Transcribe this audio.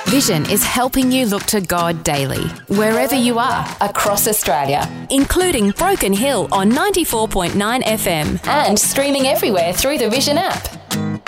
Vision is helping you look to God daily, wherever you are, across Australia, including Broken Hill on 94.9 FM and streaming everywhere through the Vision app.